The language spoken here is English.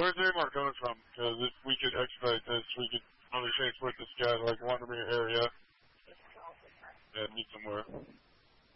Where's Amar coming from? Because if we could expedite this, we could probably transport this guy to like Wandermere area and meet somewhere.